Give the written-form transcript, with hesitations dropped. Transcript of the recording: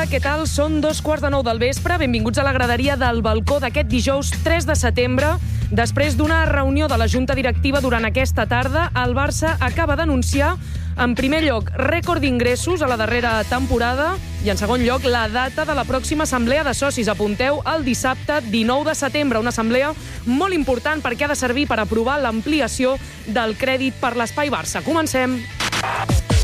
què tal? Són 2:15 del vespre. Benvinguts a la graderia del balcó d'aquest dijous 3 de setembre. Després d'una reunió de la Junta Directiva durant aquesta tarda, el Barça acaba d'anunciar, en primer lloc, rècord d'ingressos a la darrera temporada i, en segon lloc, la data de la pròxima assemblea de socis. Apunteu el dissabte 19 de setembre, una assemblea molt important perquè ha de servir per aprovar l'ampliació del crèdit per l'Espai Barça. Comencem.